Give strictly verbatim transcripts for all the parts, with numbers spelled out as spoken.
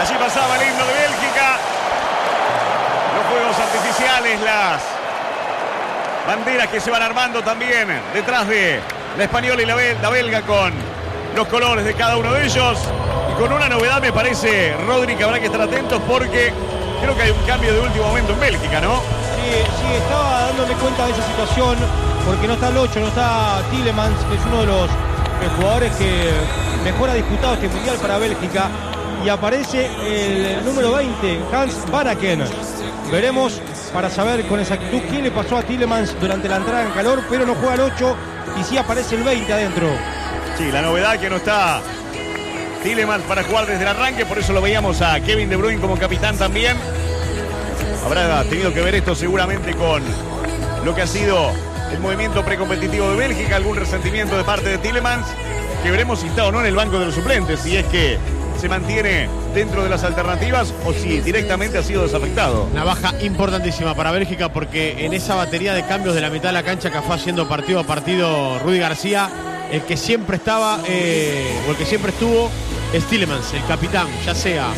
Allí pasaba el himno de Bélgica. Los fuegos artificiales, las banderas que se van armando también detrás de la española y la, bel la belga con los colores de cada uno de ellos. Y con una novedad, me parece, Rodri, que habrá que estar atentos porque creo que hay un cambio de último momento en Bélgica, ¿no? Sí, sí, estaba dándome cuenta de esa situación porque no está el ocho, no está Tielemans, que es uno de los eh, jugadores que mejor ha disputado este mundial para Bélgica. Y aparece el número veinte, Hans Vanaken. Veremos para saber con exactitud qué le pasó a Tielemans durante la entrada en calor, pero no juega el ocho y sí aparece el veinte adentro. Sí, la novedad que no está Tielemans para jugar desde el arranque, por eso lo veíamos a Kevin De Bruyne como capitán también. Habrá tenido que ver esto seguramente con lo que ha sido el movimiento precompetitivo de Bélgica, algún resentimiento de parte de Tielemans, que veremos si está o no en el banco de los suplentes, si es que se mantiene dentro de las alternativas o si directamente ha sido desafectado. Una baja importantísima para Bélgica porque en esa batería de cambios de la mitad de la cancha que fue haciendo partido a partido Rudi García, el que siempre estaba eh, o el que siempre estuvo es Tielemans, el capitán, ya sea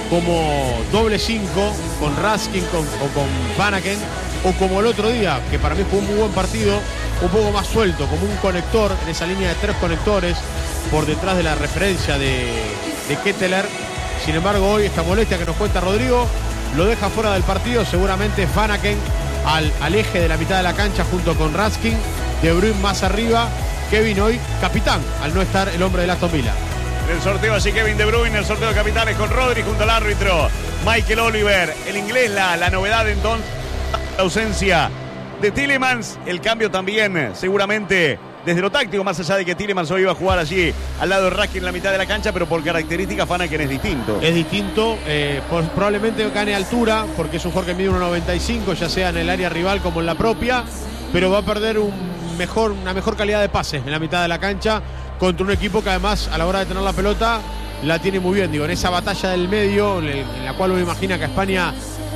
como doble cinco con Raskin con, o con Vanaken, o como el otro día, que para mí fue un muy buen partido, un poco más suelto, como un conector en esa línea de tres conectores por detrás de la referencia de, de Ketteler. Sin embargo, hoy esta molestia que nos cuenta Rodrigo lo deja fuera del partido, seguramente Vanaken al, al eje de la mitad de la cancha junto con Raskin, De Bruyne más arriba, Kevin hoy capitán al no estar el hombre del Aston Villa. En el sorteo así Kevin De Bruyne, el sorteo de capitanes con Rodri junto al árbitro Michael Oliver. El inglés, la, la novedad entonces, la ausencia de Tielemans, el cambio también seguramente desde lo táctico, más allá de que Tielemans hoy iba a jugar allí al lado de Raskin en la mitad de la cancha, pero por características Vanaken es distinto. Es distinto, eh, por, probablemente gane altura, porque es un jugador que mide uno noventa y cinco, ya sea en el área rival como en la propia, pero va a perder un mejor, una mejor calidad de pases en la mitad de la cancha contra un equipo que además a la hora de tener la pelota la tiene muy bien, digo, en esa batalla del medio en la cual uno imagina que España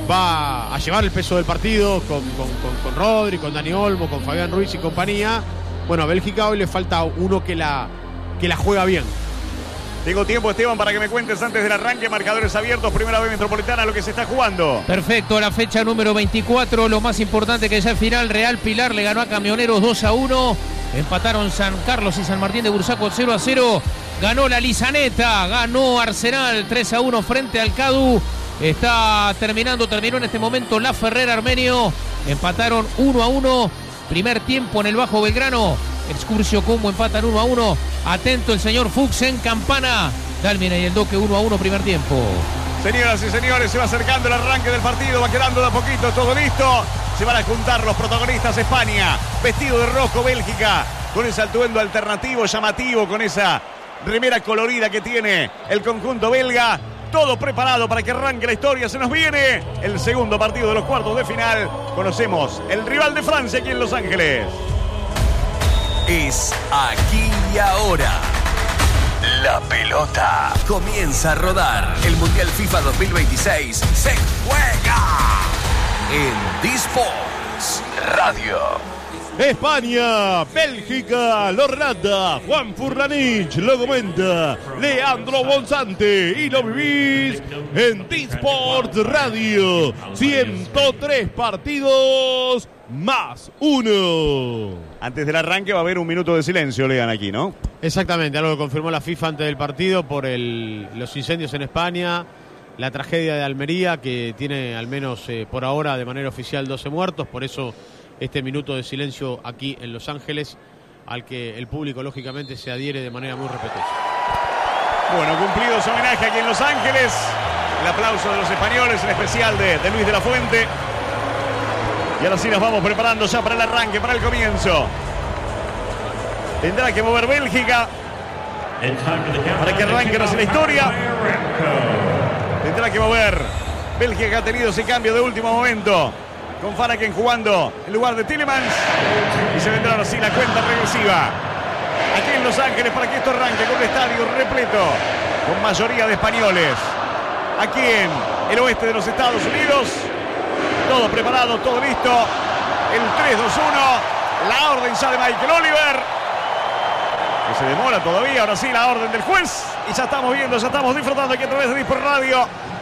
va a llevar el peso del partido con, con, con, con Rodri, con Dani Olmo, con Fabián Ruiz y compañía. Bueno, a Bélgica hoy le falta uno que la, que la juega bien. Tengo tiempo, Esteban, para que me cuentes antes del arranque, marcadores abiertos, primera B Metropolitana, lo que se está jugando. Perfecto, la fecha número veinticuatro, lo más importante que ya es final, Real Pilar le ganó a Camioneros dos a uno, empataron San Carlos y San Martín de Bursaco cero a cero, ganó la Lisaneta, ganó Arsenal tres a uno frente al Cadu, está terminando, terminó en este momento La Ferrera Armenio, empataron uno a uno, primer tiempo en el Bajo Belgrano, Excursio Combo empatan uno a uno. Atento el señor Fuchs en Campana. Dalmina y el Doque uno a uno primer tiempo. Señoras y señores, se va acercando el arranque del partido. Va quedando de a poquito todo listo. Se van a juntar los protagonistas. España, vestido de rojo, Bélgica, con ese atuendo alternativo, llamativo, con esa remera colorida que tiene el conjunto belga. Todo preparado para que arranque la historia. Se nos viene el segundo partido de los cuartos de final. Conocemos el rival de Francia aquí en Los Ángeles. Es aquí y ahora. La pelota comienza a rodar. El Mundial FIFA dos mil veintiséis se juega en D-Sports Radio. España, Bélgica, lo relata Juan Furlanich, lo comenta Leandro Bonsante y lo vivís en D-Sports Radio. ciento tres partidos más uno. Antes del arranque va a haber un minuto de silencio, lean aquí, ¿no? Exactamente, algo que confirmó la FIFA antes del partido por el, los incendios en España, la tragedia de Almería, que tiene al menos eh, por ahora de manera oficial doce muertos, por eso este minuto de silencio aquí en Los Ángeles, al que el público lógicamente se adhiere de manera muy respetuosa. Bueno, cumplido su homenaje aquí en Los Ángeles, el aplauso de los españoles, en especial de, de Luis de la Fuente. Y ahora sí nos vamos preparando ya para el arranque, para el comienzo. Tendrá que mover Bélgica para que arranque la historia. Tendrá que mover Bélgica, que ha tenido ese cambio de último momento, con Vanaken jugando en lugar de Tielemans. Y se vendrá así la cuenta regresiva aquí en Los Ángeles para que esto arranque con un estadio repleto, con mayoría de españoles. Aquí en el oeste de los Estados Unidos. Todo preparado, todo listo. El tres dos uno. La orden ya de Michael Oliver, que se demora todavía. Ahora sí la orden del juez. Y ya estamos viendo, ya estamos disfrutando aquí a través de D-Sport Radio.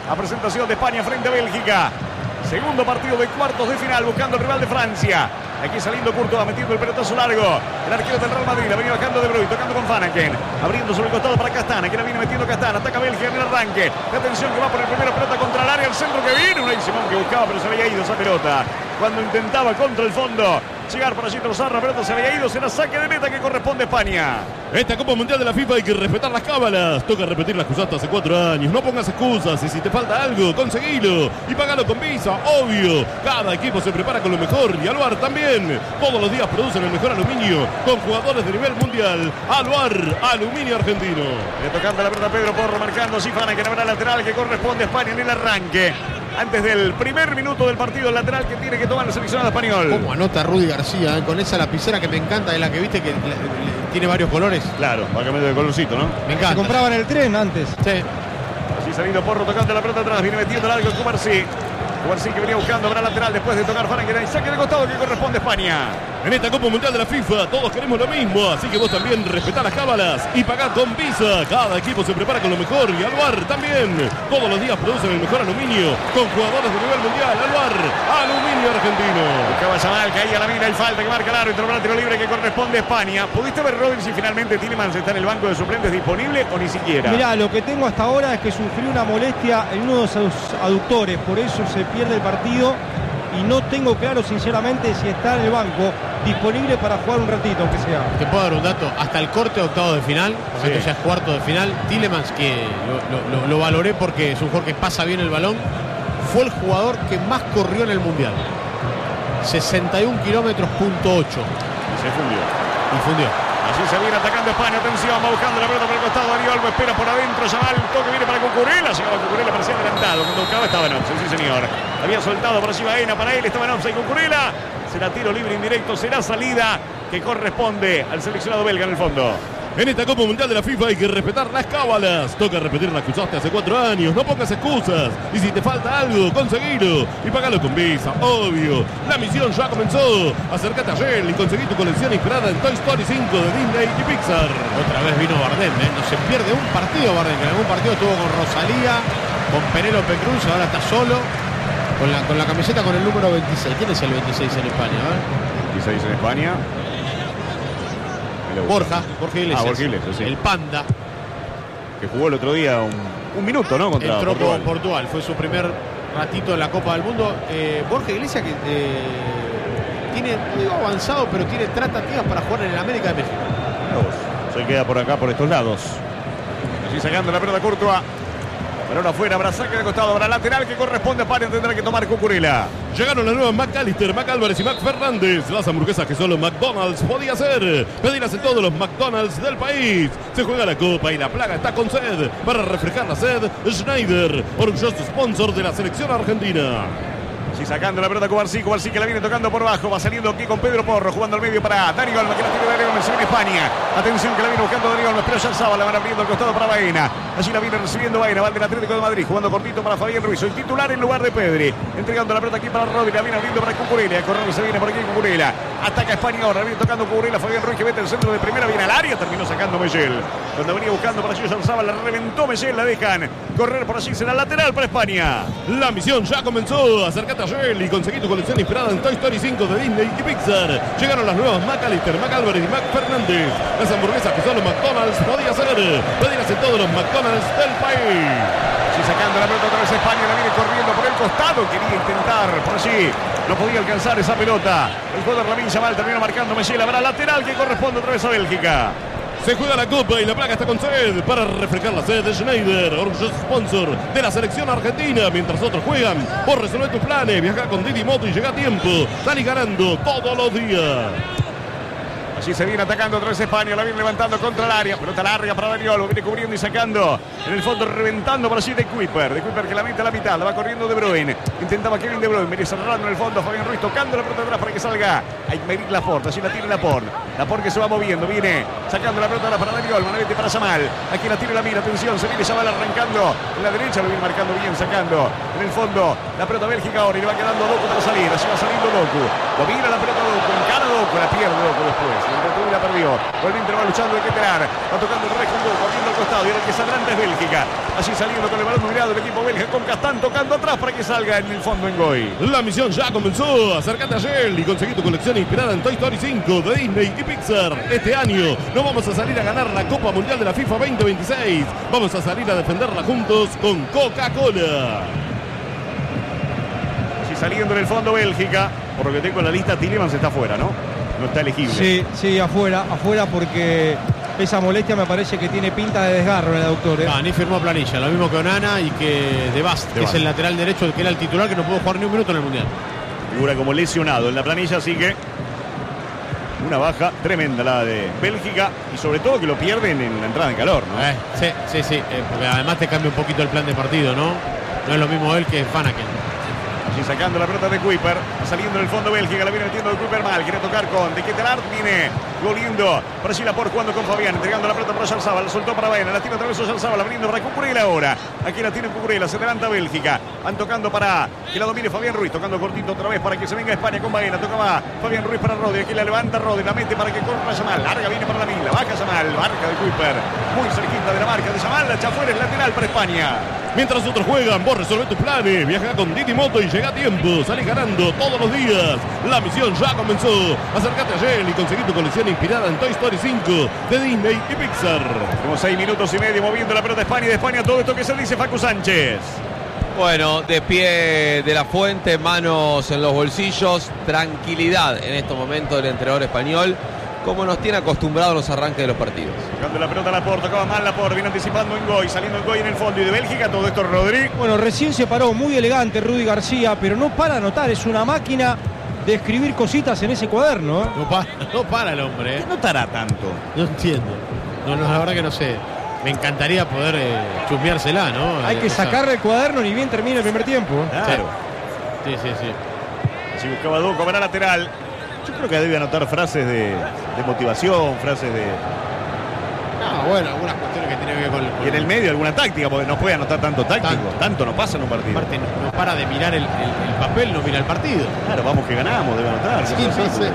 a presentación de España frente a Bélgica. Segundo partido de cuartos de final, buscando el rival de Francia. Aquí saliendo Courtois, metiendo el pelotazo largo. El arquero del Real Madrid, la venía bajando De Bruyne, tocando con Vanaken. Abriendo sobre el costado para Castana, que la viene metiendo Castana. Ataca Bélgica en el arranque. La atención que va por el primero, pelota contra el área. El centro que viene. Unai Simón que buscaba, pero se había ido esa pelota. Cuando intentaba contra el fondo llegar por allí Trozar, la pelota se había ido. Será saque de meta que corresponde a España. Esta Copa Mundial de la FIFA hay que respetar las cábalas. Toca repetir las cosas hace cuatro años. No pongas excusas y si te falta algo, conseguilo. Y pagalo con Visa, obvio. Cada equipo se prepara con lo mejor y Aluar también. Todos los días producen el mejor aluminio con jugadores de nivel mundial. Aluar, aluminio argentino. Le tocando la pelota a Pedro Porro, marcando Sifana, que habrá lateral que corresponde a España en el arranque. Antes del primer minuto del partido, el lateral que tiene que tomar el seleccionado español. Cómo anota Rudy García, eh, con esa lapicera que me encanta, de la que viste que le, le, tiene varios colores. Claro, va a cambiar de colorcito, ¿no? Me encanta. Se compraba en el tren antes. Sí. Así saliendo Porro, tocando la pelota atrás, viene metiendo largo el Cubarsí. Cubarsí que venía buscando para lateral después de tocar Vanaken. Y saque de costado que corresponde a España. En esta Copa Mundial de la FIFA todos queremos lo mismo, así que vos también respetá las cábalas y pagá con Visa. Cada equipo se prepara con lo mejor y Aluar también. Todos los días producen el mejor aluminio con jugadores de nivel mundial. Aluar, aluminio argentino. Buscaba Yamal, caía la mina y falta que marca el árbitro para el tiro libre que corresponde a España. ¿Pudiste ver, Robin, si finalmente Tielemans está en el banco de suplentes disponible o ni siquiera? Mirá, lo que tengo hasta ahora es que sufrió una molestia en uno de sus aductores, por eso se pierde el partido y no tengo claro sinceramente si está en el banco disponible para jugar un ratito, aunque sea. Te puedo dar un dato, hasta el corte de octavo de final, porque Sí. esto ya es cuarto de final, Tielemans, que lo, lo, lo valoré porque es un jugador que pasa bien el balón, fue el jugador que más corrió en el Mundial. sesenta y un kilómetros punto ocho. Se fundió. Y fundió. Así se viene atacando España, atención, va buscando la pelota por el costado, Dani Olmo espera por adentro, Yamal, el toque viene para Cucurella, llegaba Cucurella, parecía adelantado, cuando buscaba estaba en offside, sí señor, había soltado por allí Baena para él, estaba en offside Cucurella, será tiro libre indirecto, será salida que corresponde al seleccionado belga en el fondo. En esta Copa Mundial de la FIFA hay que respetar las cábalas. Toca repetir las que usaste hace cuatro años. No pongas excusas. Y si te falta algo, conseguilo. Y pagalo con Visa, obvio. La misión ya comenzó. Acércate a Shell y conseguí tu colección inspirada en Toy Story cinco de Disney y Pixar. Otra vez vino Bardem, ¿eh? No se pierde un partido Bardem, que en algún partido estuvo con Rosalía, con Penélope Cruz, ahora está solo. Con la, con la camiseta con el número veintiséis. ¿Quién es el veintiséis en España? A ver. veintiséis en España. Borja, Borja Iglesias. Ah, Borja Iglesias, sí. El Panda. Que jugó el otro día un, un minuto, ¿no? Contra Entró Portugal. con Portugal. Fue su primer ratito en la Copa del Mundo. Eh, Borja Iglesias que eh, tiene, no digo avanzado, pero tiene tratativas para jugar en el América de México. Se queda por acá, por estos lados. Así sacando la pelota Courtois. Balón afuera, habrá saque de costado, habrá lateral que corresponde a España, tendrá que tomar Cucurella. Llegaron las nuevas McAllister, Mac Álvarez y Mac Fernández. Las hamburguesas que solo McDonald's podía hacer. Pedirlas en todos los McDonald's del país. Se juega la copa y la plaga está con sed. Para refrescar la sed, Schneider, orgulloso sponsor de la selección argentina. Sí, sacando la pelota Cubarsí, Cubarsí que la viene tocando por abajo, va saliendo aquí con Pedro Porro, jugando al medio para Dani Olmo, que la tiene Dani Olmo, se viene España. Atención que la viene buscando Dani Olmo, pero ya el sábado la van abriendo al costado para Baena. Allí la viene recibiendo Baena, va del Atlético de Madrid, jugando cortito para Fabián Ruiz, el titular en lugar de Pedri. Entregando la pelota aquí para Rodri, la viene abriendo para Cucurella, correr se viene por aquí Cucurella. Ataca España ahora, viene tocando Cucurella, Fabián Ruiz que mete el centro de primera, viene al área, terminó sacando Mellel. Cuando venía buscando por allí Yarzaba, la reventó Mellel, la dejan correr por allí, será lateral para España. La misión ya comenzó. Acércate a Shell y conseguí tu colección inspirada en Toy Story cinco de Disney y Pixar. Llegaron las nuevas McAllister, Mac Álvarez y Mac Fernández. Las hamburguesas que solo McDonald's podía hacer. Pedirlas en todos los McDonald's del país. Sí, sacando la pelota otra vez España, la viene corriendo por el costado, quería intentar por allí, no podía alcanzar esa pelota. El jugador Lamine Yamal terminó marcando Mellel, habrá lateral que corresponde otra vez a Bélgica. Se juega la copa y la plaga está con sed. Para refrescar la sed de Schneider, orgulloso sponsor de la selección argentina. Mientras otros juegan, vos resolvés tus planes. Viaja con Didi Moto y llega a tiempo. Salí ganando todos los días. Allí se viene atacando otra vez España, la viene levantando contra el área. Pelota larga para Dani Olmo, viene cubriendo y sacando. En el fondo reventando por allí de Kuiper. De Kuiper que la mete a la mitad, la va corriendo De Bruyne. Intentaba Kevin De Bruyne, viene cerrando en el fondo. Fabián Ruiz tocando la pelota atrás para que salga Aymeric Laporte. Allí la tiene Laporte. Laporte que se va moviendo, viene sacando la pelota para Dani Olmo, la mete para Yamal. Aquí la tiene la mira, atención, se viene Yamal arrancando en la derecha, lo viene marcando bien, sacando en el fondo la pelota Bélgica ahora y le va quedando Doku para salir. Allí va saliendo Doku. Domina la pelota Doku, encara Doku, la pierde Doku después. El retuvo y la perdió. Volviente va luchando el Ketelar. Va tocando el Rejundo, corriendo al costado. Y ahora el que saldrá antes es Bélgica. Allí saliendo con el balón mirado el equipo belga con Castán tocando atrás para que salga en el fondo en Goy. La misión ya comenzó. Acércate a Shell y conseguí tu colección inspirada en Toy Story cinco de Disney y Pixar. Este año no vamos a salir a ganar la Copa Mundial de la FIFA veinte veintiséis. Vamos a salir a defenderla juntos con Coca-Cola. Allí saliendo en el fondo Bélgica. Por lo que tengo en la lista, Tielemans está afuera, ¿no? No está elegible. Sí, sí, afuera, afuera porque esa molestia me parece que tiene pinta de desgarro en el doctor. ¿eh? Ah, ni firmó planilla, lo mismo que Onana y que De Bast, que es el lateral derecho, que era el titular, que no pudo jugar ni un minuto en el Mundial. Figura como lesionado en la planilla, así que una baja tremenda la de Bélgica y sobre todo que lo pierden en la entrada en calor, ¿no? Eh, sí, sí, sí, eh, porque además te cambia un poquito el plan de partido, ¿no? No es lo mismo él que Fanaken. Allí sacando la pelota de Kuiper, saliendo en el fondo Bélgica, la viene metiendo de Kuiper mal, quiere tocar con De Ketelar, viene volviendo para allí Laporte jugando con Fabián, entregando la pelota para Oyarzabal, la soltó para Baena, la tiene otra vez Oyarzabal, abriendo para Cucurella ahora, aquí la tiene Cucurella, se levanta Bélgica, van tocando para que la domine Fabián Ruiz, tocando cortito otra vez para que se venga a España con Baena, tocaba Fabián Ruiz para Rodri, aquí la levanta Rodri, la mete para que corra Yamal, larga viene para la Mila, baja Yamal, marca de Kuiper, muy cerquita de la marca de Yamal, la echa fuera, es lateral para España. Mientras otros juegan, vos resolve tus planes. Viaja con Didi Moto y llega a tiempo. Salís ganando todos los días. La misión ya comenzó. Acércate a Shell y conseguí tu colección inspirada en Toy Story cinco de Disney y Pixar. Tenemos seis minutos y medio moviendo la pelota de España y de España todo esto que se dice Facu Sánchez. Bueno, de pie de la fuente, manos en los bolsillos, tranquilidad en estos momentos del entrenador español, como nos tiene acostumbrados los arranques de los partidos. Tocando la pelota a Laporte, tocaba mal Laporte, viene anticipando en Goy, saliendo en Goy en el fondo y de Bélgica, todo esto Rodri. Bueno, recién se paró muy elegante Rudy García, pero no para anotar, es una máquina de escribir cositas en ese cuaderno. ¿eh? No, para, no para el hombre. ¿eh? ¿Qué notará tanto? No entiendo. No, no, la verdad que no sé. Me encantaría poder eh, chusmeársela, ¿no? Hay Eh, que esa... sacarle el cuaderno ni bien termina el primer tiempo. ¿eh? Claro. Sí, sí, sí. Si buscaba Duco para lateral. Yo creo que debe anotar frases de, de motivación, frases de... No, bueno, algunas cuestiones que tienen que ver con... con... Y en el medio alguna táctica, porque no puede anotar tanto táctico. Tanto, tanto no pasa en un partido. Aparte, no, no para de mirar el, el, el papel, no mira el partido. Claro, vamos que ganamos, debe anotar. Sí, no sé, no sé,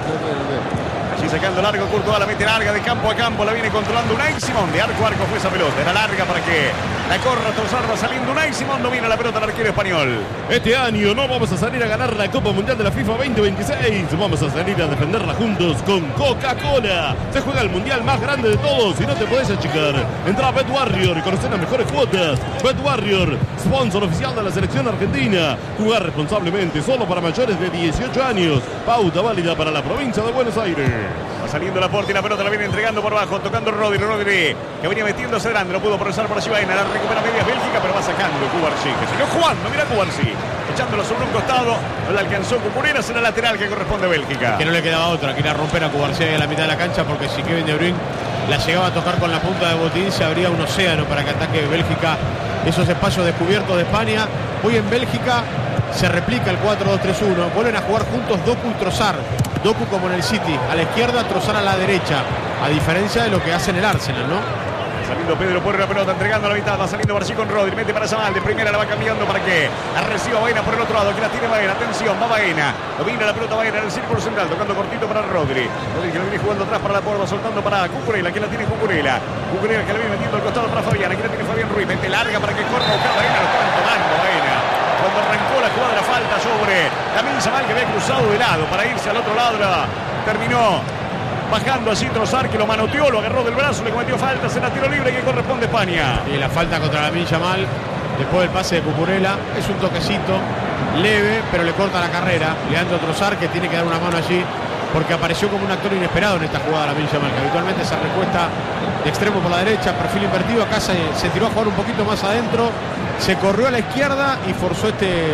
no sé. Allí sacando largo, Courtois la mete larga de campo a campo, la viene controlando Unai Simón. De arco a arco fue esa pelota, era larga para que la corra Trossard, va saliendo Unai Simón, domina la pelota el arquero español. Este año no vamos a salir a ganar la Copa Mundial de la FIFA veinte veintiséis. Vamos a salir a defenderla juntos con Coca-Cola. Se juega el mundial más grande de todos y no te podés achicar. Entra a Bet Warrior y conocer las mejores cuotas. Bet Warrior, sponsor oficial de la selección argentina. Jugar responsablemente, solo para mayores de dieciocho años. Pauta válida para la provincia de Buenos Aires. Va saliendo Laporte y la pelota la viene entregando por abajo, tocando Rodri, Rodri, que venía metiéndose grande, no pudo procesar por allí Baena, la recupera media Bélgica, pero va sacando Cubarsí, que siguió jugando, mira Cubarsí, echándolo sobre un costado, no le alcanzó Cucurella, será lateral que corresponde a Bélgica. Que no le quedaba otra, que era romper a Cubarsí a la mitad de la cancha, porque si Kevin De Bruyne la llegaba a tocar con la punta de botín, se abría un océano para que ataque Bélgica esos espacios descubiertos de España. Hoy en Bélgica se replica el cuatro dos tres uno, vuelven a jugar juntos Doku y Trossard. Doku como en el City, a la izquierda, Trossard a la derecha, a diferencia de lo que hace en el Arsenal, ¿no? Saliendo Pedro por la pelota, entregando a la mitad, va saliendo Barcí con Rodri, mete para Yamal, de primera la va cambiando para que la reciba Baena por el otro lado, que la tiene Baena, atención, va Baena, domina la pelota Baena en el círculo central, tocando cortito para Rodri, Rodri que lo viene jugando atrás para la porva, soltando para Cucurella, que la tiene Cucurella, Cucurella que la viene metiendo al costado para Fabián, aquí la tiene Fabián Ruiz, mete larga para que corra a buscar Baena, lo estaban tomando Baena. Cuando arrancó la jugada, la falta sobre Lamine Yamal, que había cruzado de lado para irse al otro lado, la terminó bajando así Trossard, que lo manoteó, lo agarró del brazo, le cometió falta, se la tiro libre que corresponde a España. Y la falta contra Lamine Yamal, después del pase de Cucurella, es un toquecito leve, pero le corta la carrera. Leandro Trossard, que tiene que dar una mano allí, porque apareció como un actor inesperado en esta jugada Lamine Yamal, que habitualmente se recuesta de extremo por la derecha, perfil invertido. Acá se, se tiró a jugar un poquito más adentro, se corrió a la izquierda y forzó este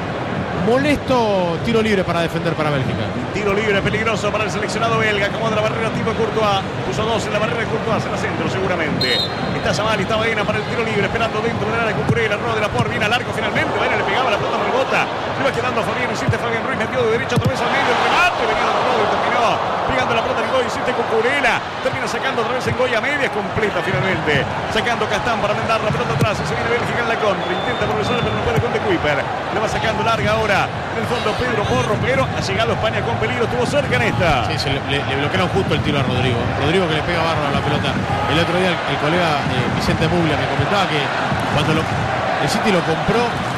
molesto tiro libre para defender para Bélgica. Tiro libre peligroso para el seleccionado belga. Acomoda la barrera tipo Courtois. Puso dos en la barrera de Courtois, en el centro seguramente. Está Yamal y está Baena para el tiro libre, esperando dentro del área de Cucurella. Rodri de la por viene al arco finalmente. Baena le pegaba la pelota, rebota. Le va quedando a Fabián, insiste Fabián Ruiz, metió de derecha otra vez al medio. El remate, venía de Rodri, terminó pegando la pelota en Goy, insiste Cucurella. Termina sacando otra vez en Goy a media, completa finalmente. Sacando Castán para mandar la pelota atrás. Y se viene Bélgica en la contra. Intenta progresar, pero no puede con Kuiper. Le va sacando larga ahora. En el fondo Pedro Porro, pero ha llegado España con peligro. Estuvo cerca en esta. Sí, se le, le, le bloquearon justo el tiro a Rodrigo. Rodrigo que le pega barro a la pelota. El otro día el, el colega eh, Vicente Muglia me comentaba que cuando lo, el City lo compró,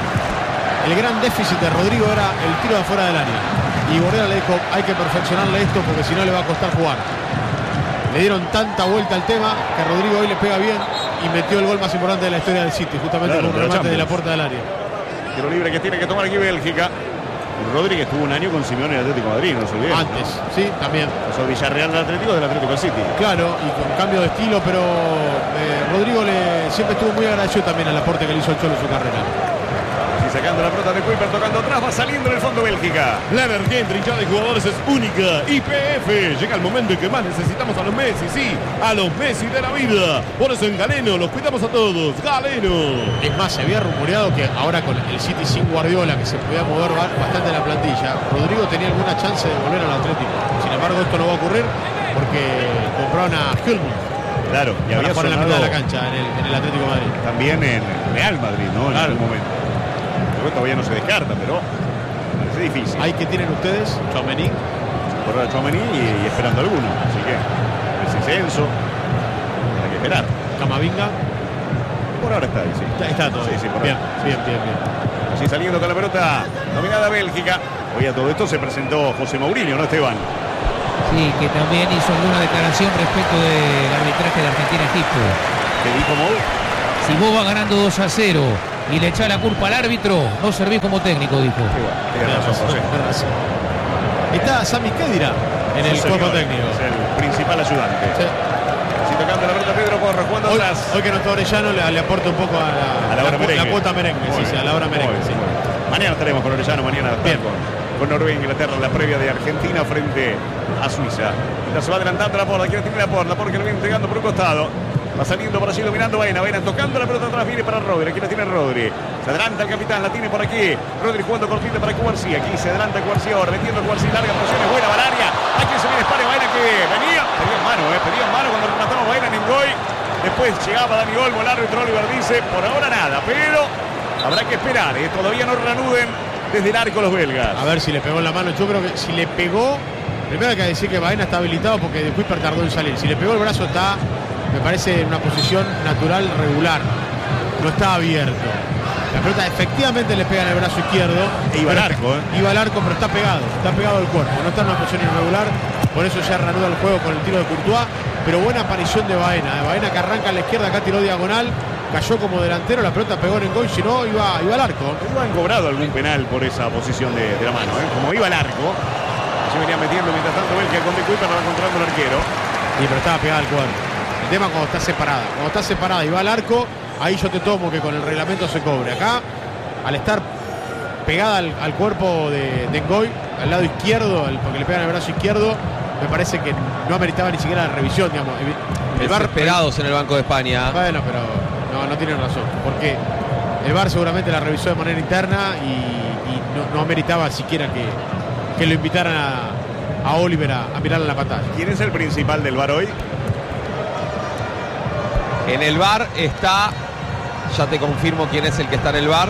el gran déficit de Rodrigo era el tiro de afuera del área. Y Guardiola le dijo, hay que perfeccionarle esto porque si no le va a costar jugar. Le dieron tanta vuelta al tema que Rodrigo hoy le pega bien y metió el gol más importante de la historia del City, justamente Claro, con un de la remate de la Champions. puerta del área. Tiro libre que tiene que tomar aquí Bélgica. Rodríguez tuvo un año con Simeone en el Atlético de Madrid, no se olviden. Antes, sí, también. Pasó Villarreal del Atlético del Atlético del City. Claro, y con cambio de estilo, pero eh, Rodrigo le, siempre estuvo muy agradecido también al aporte que le hizo el Cholo en su carrera. Y sacando la pelota de Kuiper, tocando atrás, va saliendo en el fondo Bélgica. La energía entrinchada de jugadores es única. Y P F, llega el momento en que más necesitamos a los Messi, sí, a los Messi de la vida. Por eso en Galeno los cuidamos a todos. Galeno. Es más, se había rumoreado que ahora con el City sin Guardiola, que se podía mover bastante la plantilla, Rodrigo tenía alguna chance de volver al Atlético. Sin embargo, esto no va a ocurrir porque compraron a Hülman Claro, y para había jugar en la mitad de sonado la cancha en el, en el Atlético de Madrid. también en Real Madrid, ¿no? En Claro. algún momento. Luego todavía no se descarta, pero parece difícil. Ahí que tienen ustedes, Tchouaméni. Por ahora Tchouaméni y, y esperando alguno. Así que, el Cicenso, hay que esperar. Camavinga. Por ahora está ahí, sí. Está, está todo. Sí, sí, por bien, ahora. bien, bien, bien. Así saliendo con la pelota dominada Bélgica. Hoy a todo esto se presentó José Mourinho, ¿no, Esteban? Sí, que también hizo alguna declaración respecto del arbitraje de Argentina-Egipto. ¿Qué dijo Mou? Si vos vas ganando dos a cero y le echás la culpa al árbitro, no servís como técnico, dijo. Tiene razón, José. Tiene razón. Está Sami Khedira en el Sí, cuerpo señor. técnico. Es el principal ayudante. Sí. Así tocando la pelota Pedro Porro, jugando Hoy, atrás. hoy que no está Orellano le, le aporta un poco a la, A la hora cu- merengue. cuota merengue, Muy sí, sí, bien, a la hora muy merengue, bien, sí. muy bien. Mañana estaremos con Orellano, mañana Bien. con, con Noruega, Inglaterra, la previa de Argentina frente a Suiza. Ya se va adelantando la porta, aquí la tiene la porta, porque lo viene entregando por un costado. Va saliendo por allí, dominando Baena, Baena tocando la pelota atrás, viene para Rodri, aquí la tiene Rodri. Se adelanta el capitán, la tiene por aquí. Rodri jugando cortito para Cubarsí, aquí se adelanta Cubarsí ahora, metiendo Cubarsí, larga posición, es buena Valaria. Aquí se viene España, Baena que venía, pedía en mano, eh, pedía en mano cuando rematamos Baena en Ngoy. Después llegaba Dani Olmo, el árbitro Oliver dice, por ahora nada, pero habrá que esperar, eh, todavía no reanuden desde el arco los belgas. A ver si le pegó en la mano. Yo creo que si le pegó, primero hay que decir que Baena está habilitado porque después tardó en salir. Si le pegó el brazo está, me parece, en una posición natural regular. No está abierto. La pelota efectivamente le pega en el brazo izquierdo. E iba al pero- arco, ¿eh? Iba al arco, pero está pegado. Está pegado al cuerpo. No está en una posición irregular. Por eso ya reanuda el juego con el tiro de Courtois. Pero buena aparición de Baena. ¿eh? Baena que arranca a la izquierda, acá tiró diagonal. Cayó como delantero, la pelota pegó en el gol. Si no, iba, iba al arco. No han cobrado algún penal por esa posición de, de la mano, ¿eh? Como iba al arco. Se venía metiendo mientras tanto Bélgica con De Kuiper, va encontrando el arquero. Sí, pero estaba pegada al cuerpo. El tema cuando está separada. Cuando está separada y va al arco, ahí yo te tomo que con el reglamento se cobre. Acá, al estar pegada al, al cuerpo de, de Ngoy, al lado izquierdo, el- porque le pegan el brazo izquierdo, me parece que no ameritaba ni siquiera la revisión, digamos. El, el VAR, Desesperados en el Banco de España. bueno, pero no, no tienen razón. Porque el VAR seguramente la revisó de manera interna y, y no, no ameritaba siquiera que, que lo invitaran a, a Oliver a, a mirar en la pantalla. ¿Quién es el principal del V A R hoy? En el V A R está, ya te confirmo quién es el que está en el V A R.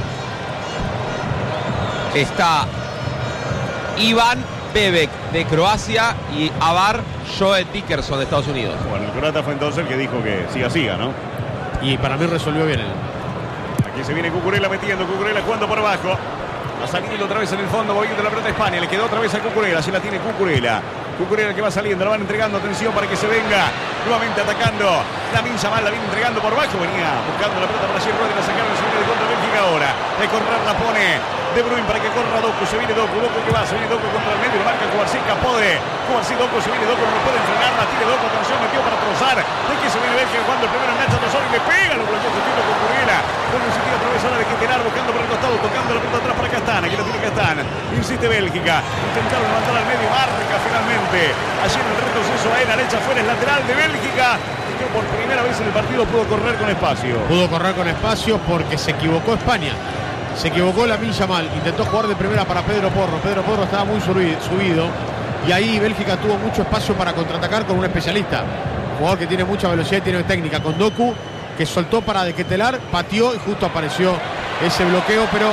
Está Ivan Bebek de Croacia y Avar Joe Dickerson de Estados Unidos. Bueno, el croata fue entonces el que dijo que siga, siga, ¿no? Y para mí resolvió bien él. Aquí se viene Cucurella metiendo, Cucurella jugando por abajo. Va saliendo otra vez en el fondo, moviendo la pelota a España. Le quedó otra vez a Cucurella, se la tiene Cucurella. Cucurella que va saliendo, la van entregando, atención para que se venga. Nuevamente atacando. Lamin Yamal la viene entregando por abajo. Venía buscando la pelota para allí, Rodri la sacaron, se viene de contra Bélgica ahora. De correr la pone De Bruyne para que corra Doku. Se viene Doku, Doku que va, se viene Doku contra el medio, lo marca Cubarsí, Capode. Cubarsí, Doku, se viene Doku, no puede frenar, la tiene Doku, atención, metió para trozar. De que se viene Bélgica cuando el primero engancha a Trozar y le pega, lo bloqueó su tiro con Cucurella. Con un sentido otra vez ahora de Quintenar buscando por el costado, tocando la pelota atrás para Castán. Aquí lo tiene Castán. Insiste Bélgica. Intentaron levantar al medio, marca finalmente. Allí en el retroceso aérea, la derecha fuera, es lateral de Bélgica. Y que por primera vez en el partido pudo correr con espacio. Pudo correr con espacio porque se equivocó España. Se equivocó Lamin Yamal. Intentó jugar de primera para Pedro Porro. Pedro Porro estaba muy subi- subido. Y ahí Bélgica tuvo mucho espacio para contraatacar con un especialista. Un jugador que tiene mucha velocidad y tiene técnica. Con Doku, que soltó para dequetelar, pateó y justo apareció ese bloqueo. Pero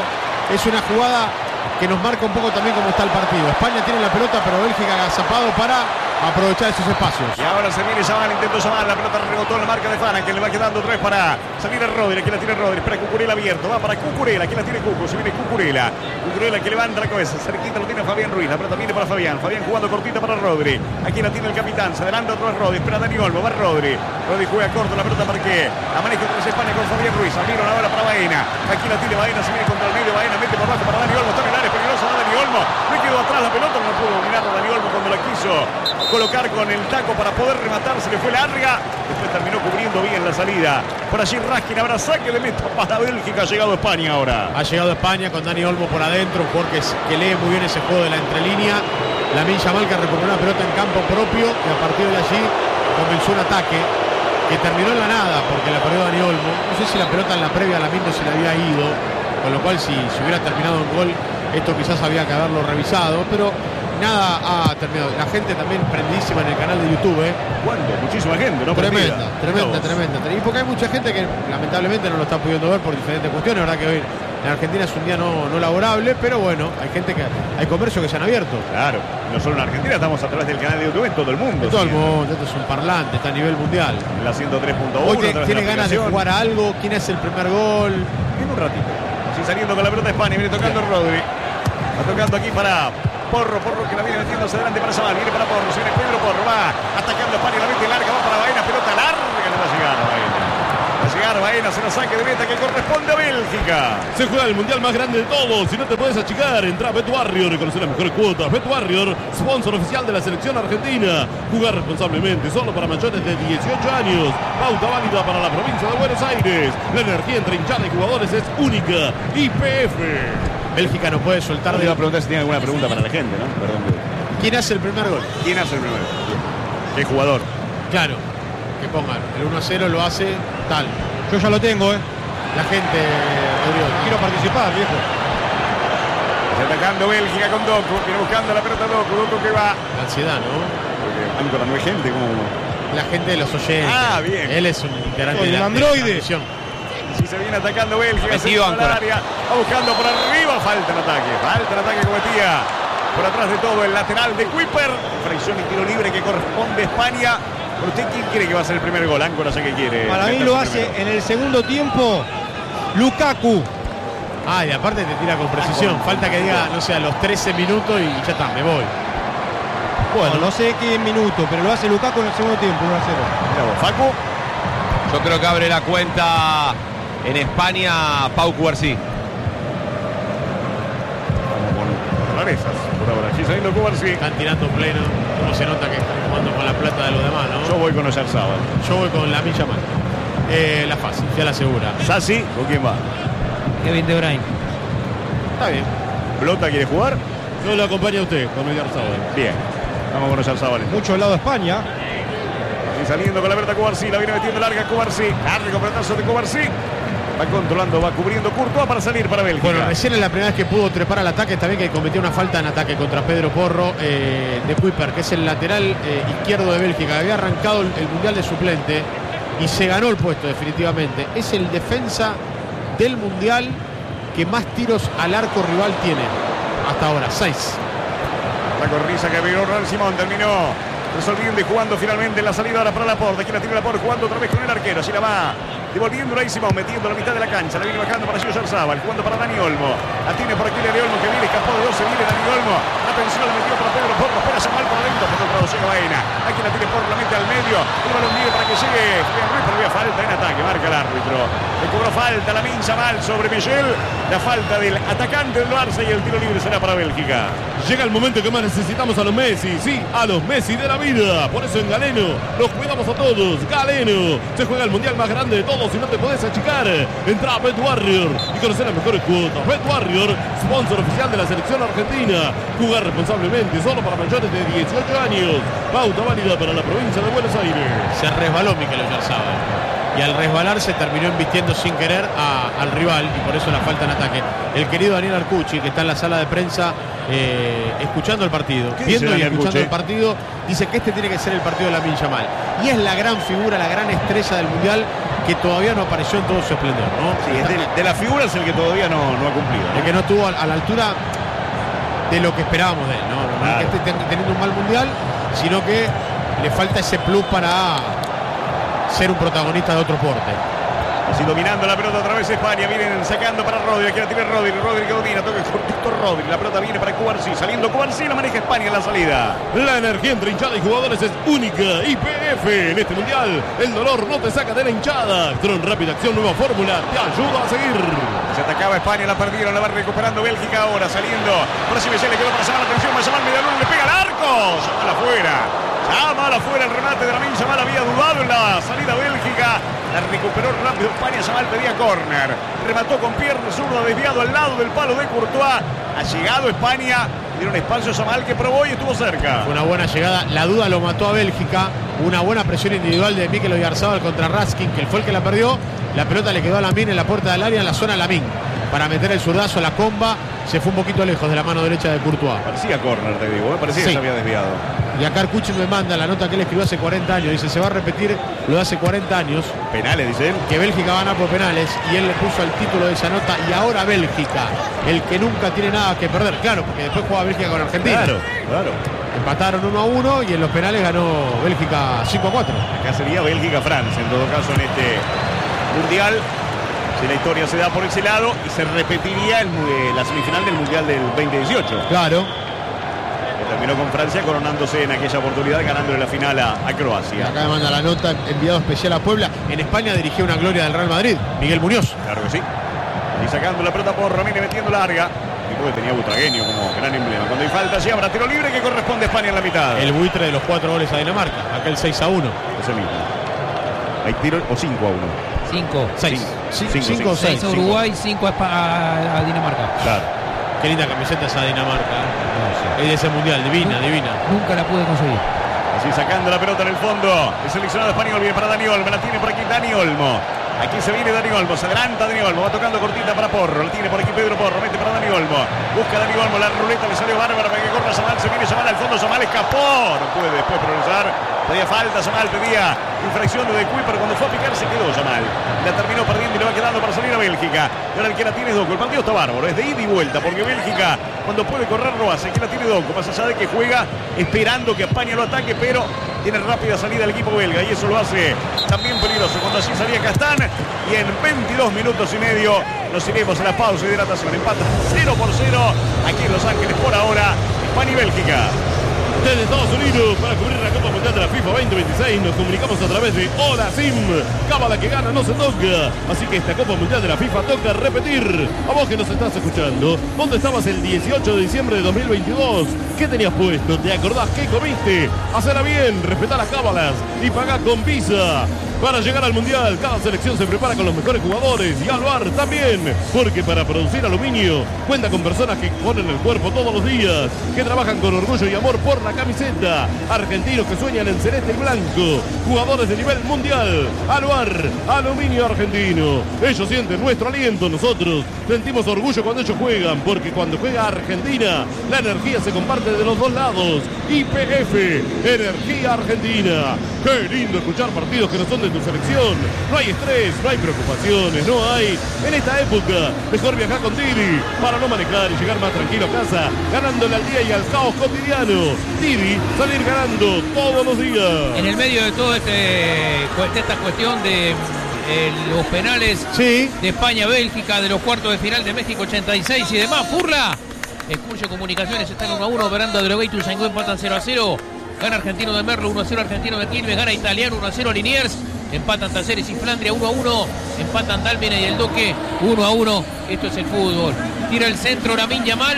es una jugada que nos marca un poco también cómo está el partido. España tiene la pelota, pero Bélgica agazapado para aprovechar esos espacios. Y ahora se viene Zamal, intentó Zamal, la pelota rebotó en la marca de Fana, que le va quedando tres para salir a Rodri. Aquí la tiene Rodri, espera Cucurella abierto, va para Cucurella, aquí la tiene Cucu, se viene Cucurella. Cucurella que levanta la cabeza, cerquita lo tiene Fabián Ruiz, la pelota viene para Fabián, Fabián jugando cortita para Rodri. Aquí la tiene el capitán, se adelanta otro vez Rodri, espera Dani Olmo, va Rodri. Rodri juega corto, la pelota para que la maneja otra vez España con Fabián Ruiz, abrieron ahora para Baena. Aquí la tiene Baena, se viene contra el medio, Baena mete por abajo para Dani Olmo, está en el área, peligrosa Dani Olmo. Le quedó atrás la pelota, no pudo dominar a Dani Olmo cuando la quiso colocar con el taco para poder rematar, se le fue larga, después terminó cubriendo bien la salida. Por allí Raskin, habrá saque de meta para Bélgica, ha llegado España ahora. Ha llegado España con Dani Olmo por adentro, un jugador que, que lee muy bien ese juego de la entrelínea. Lamine Yamal que recuperó una pelota en campo propio y a partir de allí comenzó un ataque que terminó en la nada porque la perdió Dani Olmo. No sé si la pelota en la previa a Lamine no se le había ido, con lo cual si se hubiera terminado en gol, esto quizás había que haberlo revisado, pero nada ha terminado. La gente también prendidísima en el canal de YouTube. ¿eh? ¿Cuánto? Muchísima gente, ¿no? Tremenda, Prendida. tremenda, tremenda. Y porque hay mucha gente que lamentablemente no lo está pudiendo ver por diferentes cuestiones. La verdad que hoy en Argentina es un día no, no laborable, pero bueno, hay gente que hay comercios que se han abierto. Claro, no solo en Argentina, estamos a través del canal de YouTube en todo el mundo. En todo el ¿sí? mundo, esto es un parlante, está a nivel mundial. La ciento tres punto uno. Hoy te- tiene ganas de jugar a algo. ¿Quién es el primer gol? En un ratito. Así saliendo con la pelota de España, viene tocando Rodri. Va tocando aquí para Porro, Porro que la viene metiendo hacia adelante para Zamal, viene para Porro, se viene Pedro Porro, va atacando a España, la mete larga, va para Baena, pelota larga, le va a llegar a Baena. Va a llegar Baena, se la saque de meta que corresponde a Bélgica. Se juega el mundial más grande de todos. Si no te puedes achicar, entra a Bet Warrior y conocer las mejores cuotas. Bet Warrior, sponsor oficial de la selección argentina. Jugar responsablemente, solo para mayores de dieciocho años. Pauta válida para la provincia de Buenos Aires. La energía entre hinchada y jugadores es única. Y P F. Bélgica no puede soltar Te de iba a preguntar si tiene alguna pregunta para la gente, ¿no? Perdón. ¿Quién hace el primer gol? ¿Quién hace el primero? ¿Qué jugador? Claro, que pongan el uno a cero lo hace tal. Yo ya lo tengo, ¿eh? La gente, Rodrigo, Quiero participar, viejo. Está atacando Bélgica con Doku, viene buscando la pelota Doku, Doku que va. la ansiedad, ¿no? Porque Áncora no hay gente, como La gente de los oyentes. Ah, bien. Él es un integrante Oye, de la un androide. de la transmisión. si se viene atacando Bélgica, Metido centro del Áncora. área, va buscando por arriba, falta el ataque, falta el ataque que cometía por atrás de todo el lateral de Kuiper, fricción y tiro libre que corresponde a España. ¿Por usted quién cree que va a ser el primer gol? Áncora ya que quiere. Para mí lo hace en el segundo tiempo Lukaku. Ah, y aparte te tira con precisión. Falta que diga, no sé, a los trece minutos y ya está, me voy. Bueno, no sé qué minuto, pero lo hace Lukaku en el segundo tiempo, uno a cero. Mira vos, Facu. Yo creo que abre la cuenta en España Pau Cubarsí. Vamos con rarezas por ahora. Sí, saliendo Cubarsí. Están tirando pleno. Cómo se nota que están jugando con la plata de los demás, ¿no? Yo voy con Oyarzabal. Yo voy con la Milla Mal. Eh, la fácil, ya la segura. Sassi, ¿con quién va? Kevin De Bruyne. Está bien. ¿Blota quiere jugar? Yo lo acompaño a usted con Oyarzabal. Bien. Vamos con Oyarzabal. Mucho al lado de España. Y saliendo con la verdad Cubarsí, la viene metiendo larga Cubarsí. Largo pelotazo de Cubarsí. Va controlando, va cubriendo Courtois para salir para Bélgica. Bueno, recién es la primera vez que pudo trepar al ataque. Está bien que cometió una falta en ataque contra Pedro Porro eh, de Kuiper, que es el lateral eh, izquierdo de Bélgica. Había arrancado el, el Mundial de suplente y se ganó el puesto definitivamente. Es el defensa del Mundial que más tiros al arco rival tiene hasta ahora, seis. La corrisa que abrió Ronald Simón terminó resolviendo y jugando finalmente en la salida ahora para Laporte. Aquí la tiene Laporte jugando otra vez con el arquero. Así la va devolviendo ahí Simón, metiendo la mitad de la cancha. La viene bajando para Gio Oyarzabal, jugando para Dani Olmo. La tiene por aquí de Olmo que viene, escapó de dos, se viene Dani Olmo. Atención, la metió para Pedro Porro, espera Yamal por adentro, por otro lado llega Baena. Aquí la tiene Porro, la mete al medio. El balón libre para que llegue Julián Ruiz, pero había falta en ataque, marca el árbitro. Le cobró falta la Mincha Mal sobre Michel. La falta del atacante del Barça y el tiro libre será para Bélgica. Llega el momento que más necesitamos a los Messi, sí, a los Messi de la vida. Por eso en Galeno los cuidamos a todos. Galeno, se juega el mundial más grande de todos y no te podés achicar. Entra a Bet Warrior y conocer las mejores cuotas. Bet Warrior, sponsor oficial de la selección argentina. Jugar responsablemente, solo para mayores de dieciocho años. Pauta válida para la provincia de Buenos Aires. Se resbaló Mikel Oyarzabal. Y al resbalarse terminó embistiendo sin querer a, al rival y por eso la falta en ataque. El querido Daniel Arcucci, que está en la sala de prensa eh, escuchando el partido, ¿Qué dice viendo y Daniel escuchando Arcucci? el partido, dice que este tiene que ser el partido de Lamine Yamal. Y es la gran figura, la gran estrella del Mundial, que todavía no apareció en todo su esplendor, ¿no? Sí, es de, de las figuras el que todavía no, no ha cumplido, ¿no? El que no estuvo a, a la altura de lo que esperábamos de él, ¿no? No Claro. es que esté teniendo un mal mundial, sino que le falta ese plus para ser un protagonista de otro porte. Así dominando la pelota otra vez España. Vienen sacando para Rodri. Aquí la tiene Rodri. Rodri que domina. Toca el cortito Rodri. La pelota viene para Cubarsí. Saliendo Cubarsí. La maneja España en la salida. La energía entre hinchada y jugadores es única. I P F en este mundial. El dolor no te saca de la hinchada. Tron Rápida Acción, nueva fórmula. Te ayuda a seguir. Se atacaba España. La perdieron. La va recuperando Bélgica ahora. Saliendo. Por si le quedó para Zamal. Atención. Zamal Medialuna. Le pega al arco. Zamal afuera. Zamal afuera. El remate de la Min. Zamal había dudado en la salida Bélgica. La recuperó rápido España. Zamal pedía córner. Remató con pierna zurda, desviado al lado del palo de Courtois. Ha llegado España. Dieron espacio a Zamal que probó y estuvo cerca. Fue una buena llegada. La duda lo mató a Bélgica. Una buena presión individual de Mikel Oyarzabal contra Raskin, que fue el que la perdió. La pelota le quedó a Lamine en la puerta del área, en la zona Lamine. Para meter el zurdazo a la comba. Se fue un poquito lejos de la mano derecha de Courtois. Parecía córner, te digo. ¿eh? Parecía Sí. que se había desviado. Y acá Arcucci me manda la nota que él escribió hace cuarenta años. Dice, se va a repetir lo de hace cuarenta años. Penales, dice él. Que Bélgica va a ganar por penales. Y él le puso el título de esa nota. Y ahora Bélgica, el que nunca tiene nada que perder. Claro, porque después juega Bélgica con Argentina. Claro, claro. Empataron uno a uno y en los penales ganó Bélgica cinco a cuatro. Acá sería Bélgica-Francia, en todo caso, en este mundial. Si la historia se da por ese lado y se repetiría el, eh, la semifinal del mundial del veinte dieciocho. Claro. Que terminó con Francia coronándose en aquella oportunidad, ganándole la final a, a Y Croacia. acá me manda la nota, enviado especial a Puebla. En España dirigió una gloria del Real Madrid, Miguel Muñoz. Claro que sí. Y sacando la pelota por Ramírez, metiendo larga. Tipo que tenía Butragueño como gran emblema. Cuando hay falta, sí habrá tiro libre que corresponde a España en la mitad. El buitre de los cuatro goles a Dinamarca, aquel seis a uno. Ese mismo. Hay tiro o cinco a uno. cinco. seis. Cinco, cinco, cinco o seis seis. a Uruguay, cinco a, a, a Dinamarca. Claro. Qué linda camiseta esa Dinamarca. ¿eh? Es de ese mundial, divina, divina. Nunca la pude conseguir. Así sacando la pelota en el fondo. El seleccionado español viene para Dani Olmo. La tiene por aquí Dani Olmo. Aquí se viene Dani Olmo. Se adelanta Dani Olmo. Va tocando cortita para Porro. La tiene por aquí Pedro Porro. Mete para Dani Olmo. Busca Dani Olmo. La ruleta le salió bárbara para que corra Zamal. Se viene Zamal al fondo. Zamal escapó. No puede después progresar. Pedía falta Zamal. Pedía infracción de Decuy. Pero cuando fue a picar se quedó Zamal. La terminó perdiendo y le va quedando para salir a Bélgica. Y ahora el que la tiene es Doku. El partido está bárbaro. Es de ida y vuelta. Porque Bélgica cuando puede correr lo hace. Aquí la tiene Doku. Más allá de que juega esperando que España lo ataque. Pero tiene rápida salida el equipo belga y eso lo hace también peligroso cuando así salía Castán. Y en veintidós minutos y medio nos iremos a la pausa de hidratación. Empata cero por cero aquí en Los Ángeles por ahora España y Bélgica. Desde Estados Unidos para cubrir la Copa Mundial de la FIFA veinte veintiséis nos comunicamos a través de Hola Sim. Cábala que gana no se toca. Así que esta Copa Mundial de la FIFA toca repetir. A vos que nos estás escuchando, ¿dónde estabas el dieciocho de diciembre de dos mil veintidós? ¿Qué tenías puesto? ¿Te acordás qué comiste? Hacela bien, respetá las cábalas y pagá con Visa. Para llegar al Mundial, cada selección se prepara con los mejores jugadores y Aluar también, porque para producir aluminio cuenta con personas que ponen el cuerpo todos los días, que trabajan con orgullo y amor por la camiseta, argentinos que sueñan en celeste y blanco, jugadores de nivel mundial. Aluar, aluminio argentino. Ellos sienten nuestro aliento, nosotros sentimos orgullo cuando ellos juegan, porque cuando juega Argentina, la energía se comparte de los dos lados. I P F, energía argentina. Qué lindo escuchar partidos que no son de tu selección. No hay estrés, no hay preocupaciones, no hay. En esta época, mejor viajar con Didi para no manejar y llegar más tranquilo a casa, ganándole al día y al caos cotidiano. Didi, salir ganando todos los días. En el medio de todo este, esta cuestión de eh, los penales Sí. de España-Bélgica, de los cuartos de final de México ochenta y seis y demás, Furla, Escuche Comunicaciones está en uno a uno, operando a Droguey, Ituzaingó empatan cero a cero. Gana Argentino de Merlo, uno a cero Argentino de Quilmes, gana Italiano, uno a cero Liniers, empatan Talleres y Flandria, uno a uno, empatan Dálmine y el Doque, uno a uno. Esto es el fútbol. Tira el centro Lamine Yamal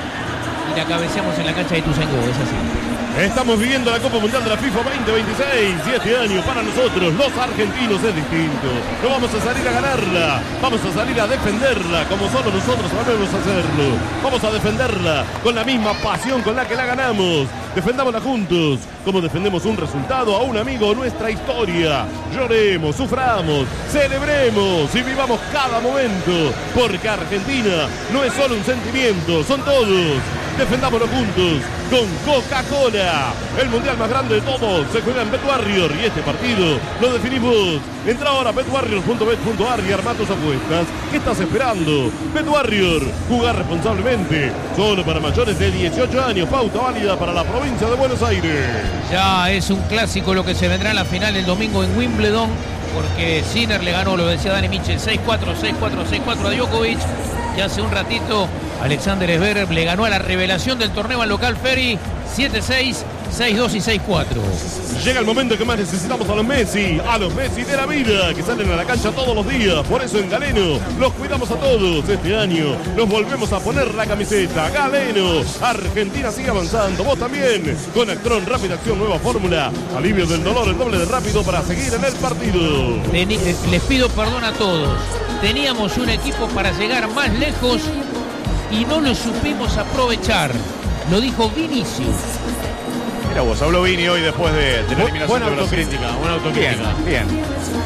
y la cabeceamos en la cancha de Ituzaingó, es así. Estamos viviendo la Copa Mundial de la FIFA veinte veintiséis y este año para nosotros, los argentinos, es distinto. No vamos a salir a ganarla, vamos a salir a defenderla como solo nosotros sabemos hacerlo. Vamos a defenderla con la misma pasión con la que la ganamos. Defendámosla juntos, como defendemos un resultado a un amigo o nuestra historia. Lloremos, suframos, celebremos y vivamos cada momento, porque Argentina no es solo un sentimiento, son todos. Defendámoslo juntos con Coca-Cola. El mundial más grande de todos se juega en BetWarrior y este partido lo definimos. Entra ahora a bet warrior punto bet punto ar y arma tus apuestas. ¿Qué estás esperando? BetWarrior, jugar responsablemente. Solo para mayores de dieciocho años. Pauta válida para la provincia de Buenos Aires. Ya es un clásico lo que se vendrá en la final el domingo en Wimbledon, porque Sinner le ganó, lo decía Dani Mitchell, seis cuatro, seis cuatro, seis cuatro a Djokovic. Y hace un ratito Alexander Zverev le ganó a la revelación del torneo al local Ferry, siete seis, seis dos y seis cuatro. Llega el momento que más necesitamos a los Messi, a los Messi de la vida, que salen a la cancha todos los días. Por eso en Galeno los cuidamos a todos. Este año nos volvemos a poner la camiseta. Galeno, Argentina sigue avanzando. Vos también, con Actron Rápida Acción Nueva Fórmula. Alivio del dolor, el doble de rápido para seguir en el partido. Les pido perdón a todos. Teníamos un equipo para llegar más lejos y no lo supimos aprovechar. Lo dijo Vinicius. Mira vos, habló Vini hoy después de, de la eliminación. Buena de Brasil. autocrítica, buena autocrítica. Bien, bien.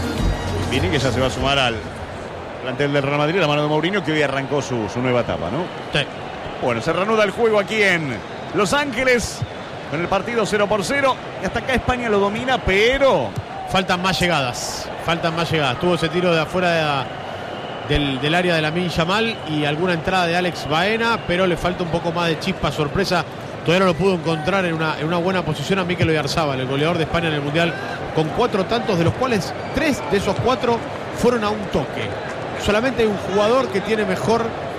Vini que ya se va a sumar al plantel del Real Madrid, la mano de Mourinho, que hoy arrancó su, su nueva etapa, ¿no? Sí. Bueno, se reanuda el juego aquí en Los Ángeles, con el partido cero por cero. Y hasta acá España lo domina, pero Faltan más llegadas, faltan más llegadas. Tuvo ese tiro de afuera de la, del, del área de Lamine Yamal y alguna entrada de Alex Baena, pero le falta un poco más de chispa, sorpresa. Todavía no lo pudo encontrar en una, en una buena posición a Mikel Oyarzabal, el goleador de España en el Mundial, con cuatro tantos, de los cuales tres de esos cuatro fueron a un toque. Solamente hay un jugador que tiene mejor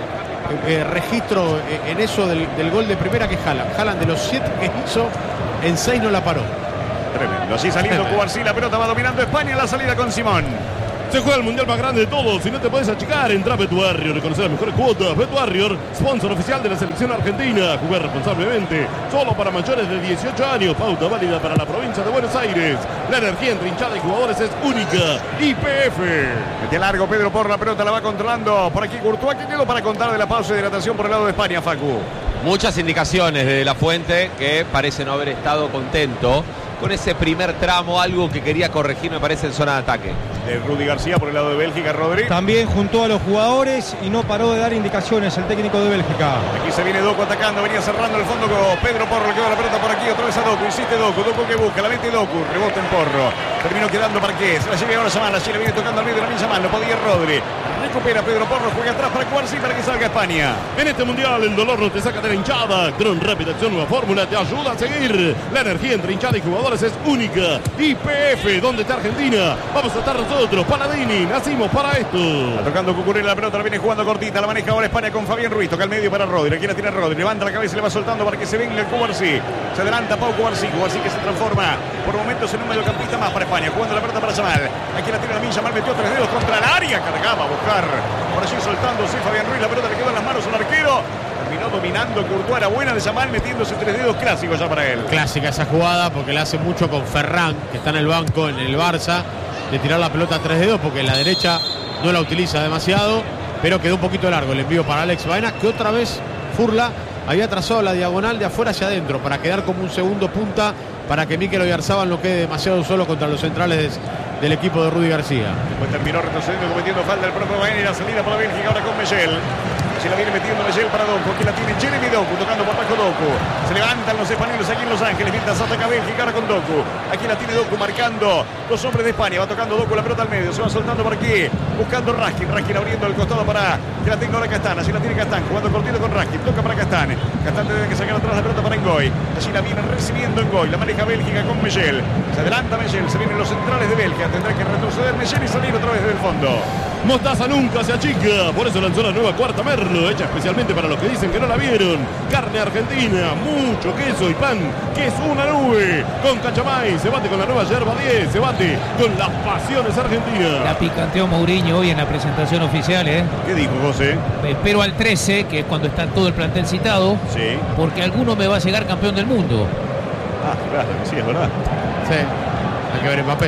eh, eh, registro eh, en eso del, del gol de primera que Haaland. Haaland, de los siete que hizo, en seis no la paró. tremendo. Así saliendo Cubarsí, la pelota va dominando España en la salida con Simón. Se juega el mundial más grande de todos. Si no te puedes achicar, entra a BetWarrior. Reconocer las mejores cuotas. BetWarrior, sponsor oficial de la selección argentina. Jugar responsablemente. Solo para mayores de dieciocho años. Pauta válida para la provincia de Buenos Aires. La energía entre hinchada y jugadores es única. Y P F. Mete largo Pedro por la pelota, la va controlando. Por aquí Courtois, que quedó para contar de la pausa de hidratación por el lado de España, Facu. Muchas indicaciones de La Fuente, que parece no haber estado contento con ese primer tramo, algo que quería corregir, me parece, en zona de ataque. De Rudy García por el lado de Bélgica, Rodri. También juntó a los jugadores y no paró de dar indicaciones el técnico de Bélgica. Aquí se viene Doku atacando, venía cerrando el fondo con Pedro Porro, le quedó la pelota por aquí, otra vez a Doku, insiste Doku, Doku que busca, la mete Doku, rebota en Porro, terminó quedando para qué, se la lleva ahora Yamal, allí le viene tocando al medio de la misma mano, no podía Rodri, recupera Pedro Porro, juega atrás para Cubarsí para que salga España. En este mundial el dolor no te saca de la hinchada. Tron Rápida Acción Nueva Fórmula te ayuda a seguir. La energía entre hinchada y jugadores es única. Y P F, ¿dónde está Argentina? Vamos a estar nosotros, Paladini, nacimos para esto. Está tocando Cucurella, la pelota la viene jugando cortita, la maneja ahora España con Fabián Ruiz, toca el medio para Rodri, aquí la tiene Rodri, levanta la cabeza y le va soltando para que se venga el Cubarsí. Se adelanta Pau Cubarsí, Cubarsí que se transforma por momentos en un mediocampista más para España, jugando la pelota para Yamal. Aquí la tiene Lamine Yamal, metió tres dedos contra el área, cargaba a buscar. Por allí soltándose Fabián Ruiz, la pelota le quedó en las manos al arquero. Terminó dominando Courtois, era buena de Yamal, metiéndose tres dedos clásicos ya para él. Clásica esa jugada porque la hace mucho con Ferran, que está en el banco en el Barça, de tirar la pelota a tres dedos porque la derecha no la utiliza demasiado, pero quedó un poquito largo el envío para Alex Baena, que otra vez Furla había trazado la diagonal de afuera hacia adentro para quedar como un segundo punta, para que Mikel Oyarzabal no quede demasiado solo contra los centrales del equipo de Rudy García. Después terminó retrocediendo, cometiendo falta el propio Baena y la salida para Bélgica ahora con Mellel. Se la viene metiendo Mellel para Doku, aquí la tiene Jeremy Doku, tocando por abajo Doku. Se levantan los españoles aquí en Los Ángeles, mientras ataca Bélgica ahora con Doku. Aquí la tiene Doku marcando los hombres de España, va tocando Doku la pelota al medio, se va soltando por aquí, buscando Raskin, Raskin abriendo el costado para que la tenga ahora Castán, así la tiene Castán, jugando cortito con Raskin, toca para Castán. Castán tiene que sacar atrás la pelota para Ngoy, allí la viene recibiendo Ngoy, la maneja Bélgica con Mellel. Se adelanta Mellel, se vienen los centrales de Bélgica, tendrá que retroceder Mellel y salir otra vez desde el fondo. Mostaza nunca se achica, por eso lanzó la nueva cuarta Merlo, hecha especialmente para los que dicen que no la vieron. Carne argentina, mucho queso y pan, que es una nube. Con Cachamay, se bate con la nueva yerba diez, se bate con las pasiones argentinas. La picanteó Mourinho hoy en la presentación oficial, ¿eh? ¿Qué dijo José? Espero al trece, que es cuando está todo el plantel citado, Sí. porque alguno me va a llegar campeón del mundo. Ah, claro, sí, es verdad. Sí, hay que ver Mbappé.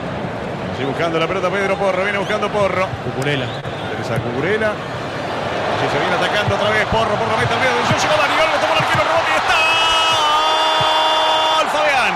Sigue buscando la pelota Pedro Porro, viene buscando Porro. Cucurella. Teresa Cucurella. Allí se viene atacando otra vez Porro, Porro mete al medio. Atención, llegó Daniel, le tomó el arquero, rebote y está. ¡Gol, Fabián!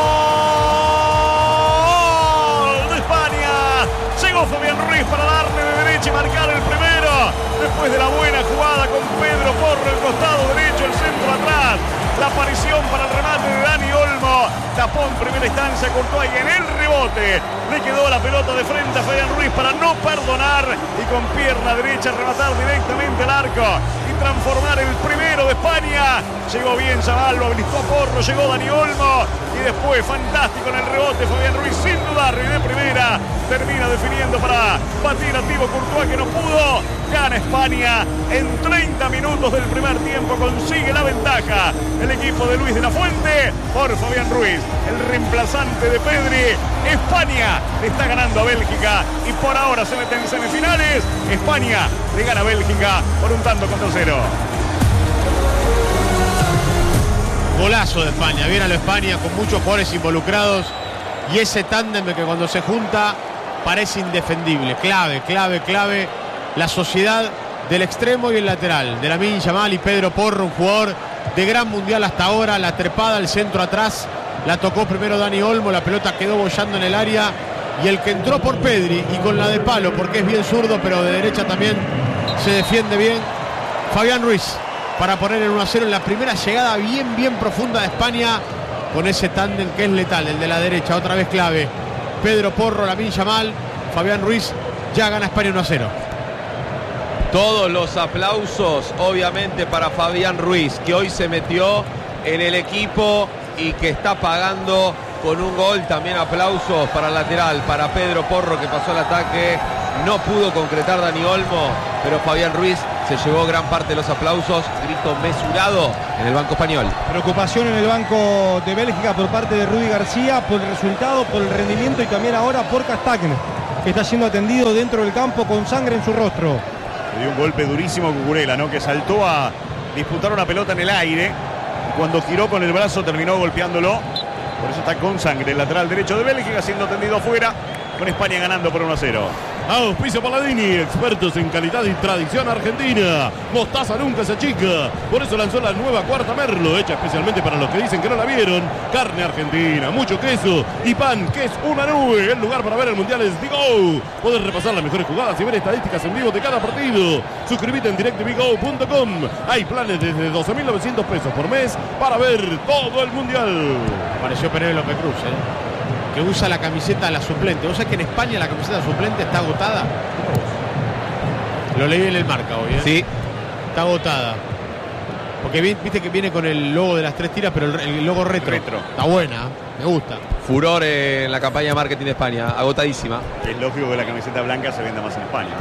¡Gol de España! Llegó Fabián Ruiz para darle de derecha y marcar el primero. Después de la buena jugada con Pedro Porro, el costado derecho, el centro atrás. La aparición para el remate de Dani Olmo. Tapó en primera instancia Courtois y en el rebote le quedó la pelota de frente a Fabián Ruiz para no perdonar y con pierna derecha rematar directamente al arco y transformar el primero de España. Llegó bien Zamal, lo habilitó a Porro, llegó Dani Olmo y después fantástico en el rebote Fabián Ruiz sin dudar y de primera termina definiendo para batir a Thibaut Courtois que no pudo. Gana España en treinta minutos del primer tiempo, consigue la ventaja el equipo de Luis de la Fuente por Fabián Ruiz, el reemplazante de Pedri. España le está ganando a Bélgica y por ahora se mete en semifinales. España le gana a Bélgica por un tanto contra cero. Golazo de España, bien a lo España con muchos jugadores involucrados y ese tándem que cuando se junta parece indefendible. Clave, clave, clave la sociedad del extremo y el lateral, de Lamine Yamal y Pedro Porro, un jugador de gran mundial hasta ahora. La trepada, el centro atrás, la tocó primero Dani Olmo, la pelota quedó bollando en el área y el que entró por Pedri y con la de palo, porque es bien zurdo pero de derecha también se defiende bien, Fabián Ruiz, para poner el uno a cero en la primera llegada bien bien profunda de España con ese tándem que es letal, el de la derecha. Otra vez clave, Pedro Porro, Lamine Yamal, Fabián Ruiz. Ya gana España uno a cero. Todos los aplausos, obviamente, para Fabián Ruiz, que hoy se metió en el equipo y que está pagando con un gol. También aplausos para el lateral, para Pedro Porro, que pasó el ataque. No pudo concretar Dani Olmo, pero Fabián Ruiz se llevó gran parte de los aplausos. Grito mesurado en el banco español. Preocupación en el banco de Bélgica por parte de Rudi García por el resultado, por el rendimiento y también ahora por Castagne, que está siendo atendido dentro del campo con sangre en su rostro. Le dio un golpe durísimo a Cucurella, ¿no? Que saltó a disputar una pelota en el aire y cuando giró con el brazo terminó golpeándolo. Por eso está con sangre el lateral derecho de Bélgica, siendo tendido afuera, con España ganando por uno a cero. Auspicio Paladini, expertos en calidad y tradición argentina. Mostaza nunca se achica, por eso lanzó la nueva Cuarta Merlo, hecha especialmente para los que dicen que no la vieron. Carne argentina, mucho queso y pan, que es una nube. El lugar para ver el Mundial es Bigo. Podés repasar las mejores jugadas y ver estadísticas en vivo de cada partido. Suscríbete en direct bigo punto com. Hay planes desde doce mil novecientos pesos por mes para ver todo el Mundial. Apareció Pereira López Cruz, ¿eh? Que usa la camiseta de la suplente. ¿Vos sabés que en España la camiseta suplente está agotada? Lo leí en el Marca hoy, ¿eh? Sí. Está agotada. Porque viste que viene con el logo de las tres tiras, pero el, el logo retro. Retro. Está buena, me gusta. Furor en la campaña de marketing de España, agotadísima. Es lógico que la camiseta blanca se venda más en España.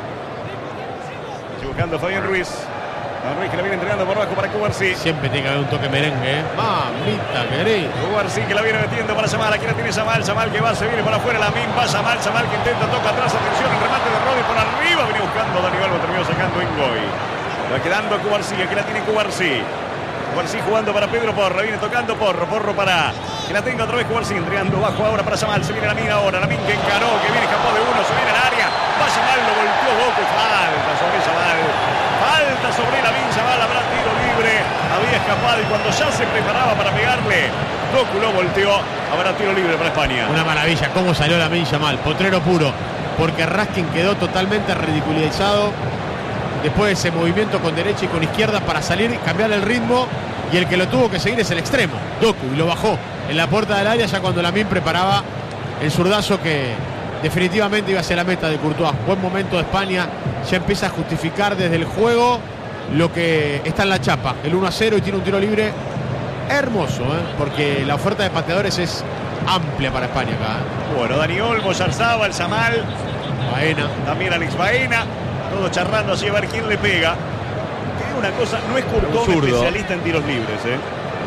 Sigue buscando Fabián Ruiz. Fabián Ruiz que la viene entregando por abajo para Cubarsí. Siempre tiene que haber un toque merengue, ¿eh? Mamita, querés. Cubarsí que la viene metiendo para Yamal. Aquí la tiene Yamal. Yamal que va, se viene para afuera. Lamine va Yamal. Yamal que intenta, toca atrás. Atención, el remate de Rodri por arriba. Viene buscando Dani Olmo. Terminó sacando Ingoy. Va quedando a Cubarsí. Aquí la tiene Cubarsí. Cubarsí jugando para Pedro Porro. Viene tocando Porro. Porro para que la tenga otra vez Cubarsí. Entregando bajo ahora para Yamal. Se viene Lamine ahora. Lamine que encaró. Que viene, escapó de uno. Se viene al área. Va Yamal. Lo volteó Boca. Falta sobre Yamal. Falta sobre Lamine Yamal. Habrá tiro libre. Había escapado y cuando ya se preparaba para pegarle, Doku lo volteó. Habrá tiro libre para España. Una maravilla. Cómo salió Lamine Yamal. Potrero puro. Porque Raskin quedó totalmente ridiculizado después de ese movimiento con derecha y con izquierda para salir y cambiar el ritmo. Y el que lo tuvo que seguir es el extremo, Doku, y lo bajó en la puerta del área ya cuando Lamine preparaba el zurdazo que definitivamente iba a ser la meta de Courtois. Buen momento de España, ya empieza a justificar desde el juego lo que está en la chapa, el uno a cero, y tiene un tiro libre hermoso, ¿eh? Porque la oferta de pateadores es amplia para España acá, ¿eh? Bueno, Dani Olmo, Yarzabal, Yamal, Baena. También Alex Baena, todos charlando así a ver quién le pega. Te digo una cosa, no es Courtois especialista en tiros libres, ¿eh?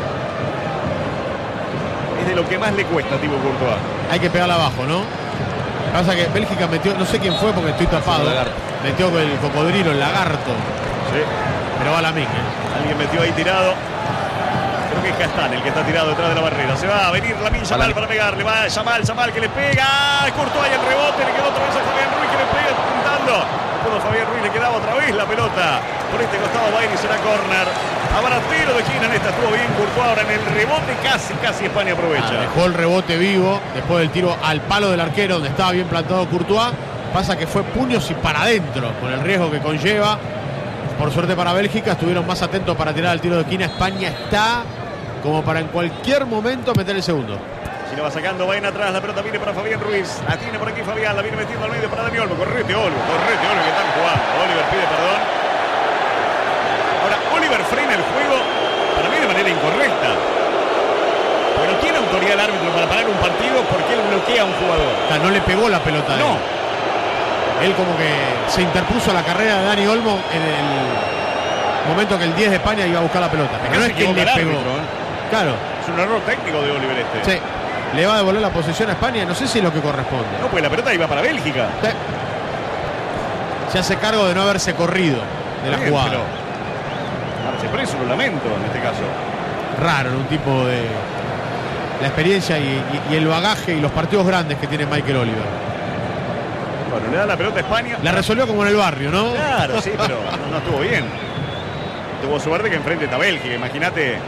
Es de lo que más le cuesta a Thibaut Courtois. Hay que pegarla abajo, ¿no? Pasa que Bélgica metió, no sé quién fue porque estoy tapado, metió con el cocodrilo, el lagarto. Sí. Pero va Lamine, ¿eh? Alguien metió ahí tirado. Creo que es Castán el que está tirado detrás de la barrera. Se va a venir Lamine Yamal para pegarle. Va Yamal, Yamal que le pega. Courtois el rebote. Le quedó otra vez a Fabián Ruiz que le pega apuntando. Después Fabián Ruiz le quedaba otra vez la pelota. Por este costado va y será córner. Habrá tiro de esquina en esta. Estuvo bien Courtois ahora en el rebote. Casi, casi España aprovecha. Ah, dejó el rebote vivo después del tiro al palo del arquero donde estaba bien plantado Courtois. Pasa que fue puños y para adentro, con el riesgo que conlleva. Por suerte para Bélgica, estuvieron más atentos para tirar el tiro de esquina. España está como para en cualquier momento meter el segundo. Si lo va sacando, Baena atrás, la pelota viene para Fabián Ruiz. La tiene por aquí Fabián, la viene metiendo al medio para Dani Olmo. Correte, Olmo, correte, Olmo, que están jugando. Oliver pide perdón. Ahora, Oliver frena el juego, para mí de manera incorrecta. Pero tiene autoridad el árbitro para parar un partido porque él bloquea a un jugador. O sea, no le pegó la pelota. No. Él. él como que se interpuso a la carrera de Dani Olmo en el momento que el diez de España iba a buscar la pelota. Acá no se es que él equivoca le el pegó. árbitro, ¿eh? Claro. Es un error técnico de Oliver este. Sí. Le va a devolver la posesión a España. No sé si es lo que corresponde. No, pues la pelota iba para Bélgica. Sí. Se hace cargo de no haberse corrido de la Bien, jugada. pero marche preso, lo lamento en este caso. Raro en un tipo de la experiencia y, y- y el bagaje y los partidos grandes que tiene Michael Oliver. Bueno, le da la pelota a España. La resolvió como en el barrio, ¿no? Claro, sí, pero no, no estuvo bien. Tuvo suerte que enfrente está Bélgica. Imagínate